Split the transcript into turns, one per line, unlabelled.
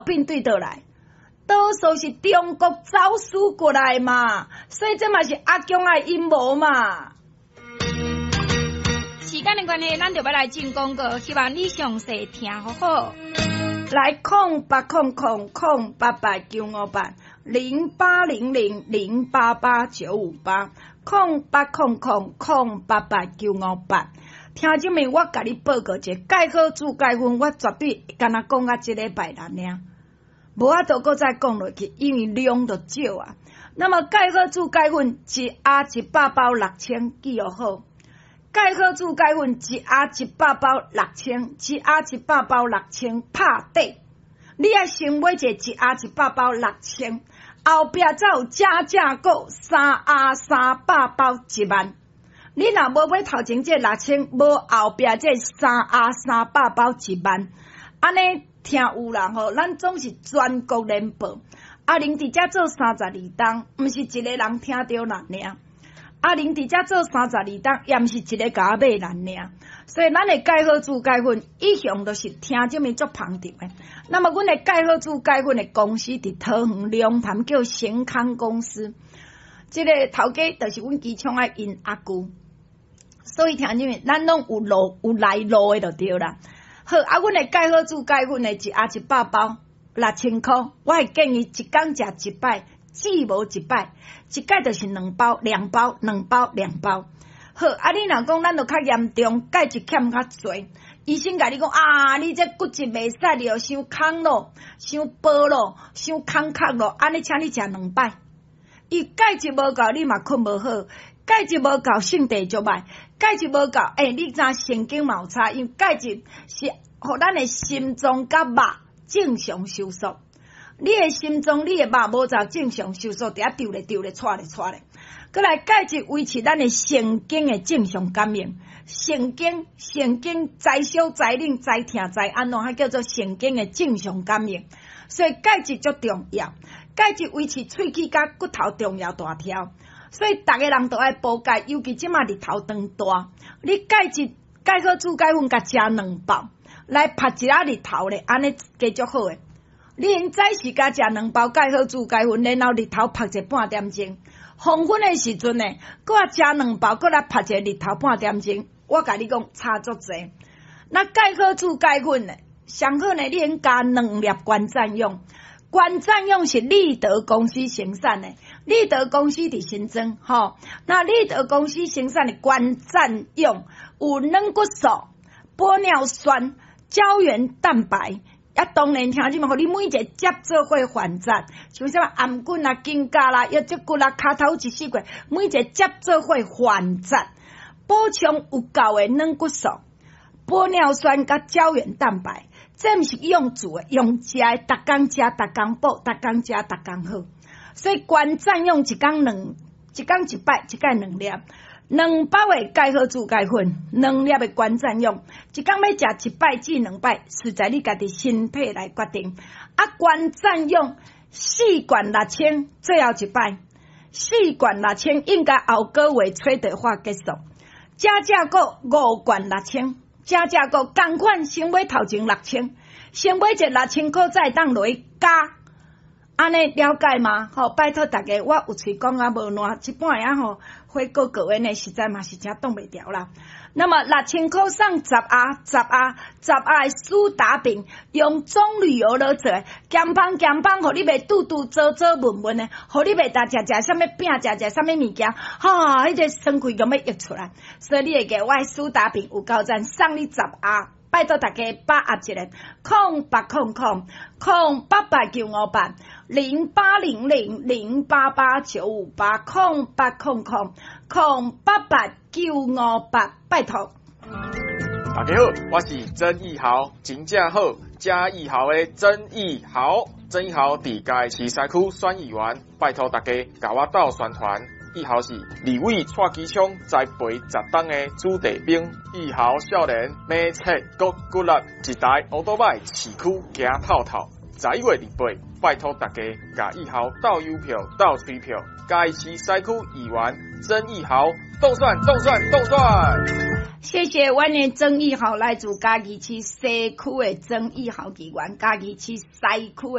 病对倒来，多数是中国走私过来嘛，所以这嘛是阿强的阴谋嘛。
时间的关系，咱就要来进广告，希望你详细听好好。
来0800088958 0800088958 听众们，我甲你报告一下，钙好注钙粉，我绝对敢若讲到一礼拜咱尔，无法度搁再讲落去，因为量就少啊。那么钙好注钙粉一盒100包6000，记哦好。钙好注钙粉一盒100包6000，一盒100包6000拍底。你爱先买一盒100包6000，后壁才有加价购3盒300包1万。你若无买头前这6000，无后壁这3盒300包1万，安尼听有人吼，咱总是全国联播。阿玲伫遮做32档，毋是一个人听着咱尔。阿玲伫遮做32档，也毋是一个甲买咱尔。所以咱的钙好注钙粉一向都是听这么足捧场的。那么阮的钙好注钙粉的公司伫桃园龙潭叫成康公司，这个头家就是阮机场爱因阿姑。所以听众们，咱拢有路有来路的就对啦。好，啊，阮的钙好注钙粉的一盒100包6000块，我会建议一工食1摆，只无1摆，一摆就是2包2包2包2包。好，啊，你若讲咱就较严重，钙质欠较侪，医生甲你讲啊，你这骨质袂使，你又伤空咯，伤薄咯，伤空壳咯，安尼请你食2摆。伊钙质无够，你嘛困无好。钙质无够，性地就歹；钙质无够，你知神经嘛有差，因为钙质是互咱的心脏甲肉正常收缩。你的心脏、你的肉无照正常收缩，伫遐丢咧、喘咧。过来，钙质维持咱的神经的正常感应。神经再烧、再冷、再疼、再安怎，还叫做神经的正常感应。所以钙质足重要，钙质维持喙齿甲骨头重要大条。所以，逐个人都爱补钙，尤其即马日头长大，你钙好注钙粉，甲食2包，来晒一下日头咧，安尼加足好诶。你用早时甲食2包钙好注钙粉，然后日头晒一半点钟，黄昏诶时阵呢，搁食2包，搁来晒一日头半点钟，我甲你讲差足济。那钙好注钙粉呢，上好呢，你用加2粒关赞用。关赞用是立德公司生产的，立德公司伫新庄，吼。那立德公司生产的关赞用有软骨素、玻尿酸、胶原蛋白，当然听即嘛，互你每一个接做伙反赞，像什么颔棍啦、颈胛啦、腰脊骨啦、骹头一四骨，每一个接做伙反赞，补充有够的软骨素、玻尿酸甲胶原蛋白。这毋是用煮的，用食的，逐工食，逐工补，逐工食，逐工好。所以关赞用一工1摆，一摆2粒，2包的钙好注钙粉，2粒的关赞用，一工要食1摆至2摆，实在你家己身体来决定。啊，关赞用4罐6000，最后1摆4罐6000，应该后个月吹地化结束。加价购5罐6000。加购同款先买头前6000，先买一6000块再当落去加，安尼了解吗？吼，拜托大家，我有喙讲啊无烂，一半夜吼回过个月呢，实在嘛是真挡袂牢啦。那么6000块送10盒的苏打饼，用棕榈油落做，咸芳，互你袂肚做闷的，互你袂食啥物饼，食啥物物件，迄个酸气咁要溢出来。所以你会记我的苏打饼有够赞，送你10盒，拜托大家把握一下，0800088958。0800088958，0800088958，拜托。
大家好，我是曾义豪，真正好，嘉义豪的曾义豪，曾义豪伫嘉义市西区选议员，拜托大家甲我斗宣传。义豪是立委蔡其昌栽培10档的子弟兵，义豪少年马切国骨力，一台乌多摆市区行透透。11月28，拜托大家甲义豪斗邮票、斗催票，嘉义市西区议员曾义豪动算。
谢谢我的曾义豪来自嘉义市西区的曾义豪议员，嘉义市西区的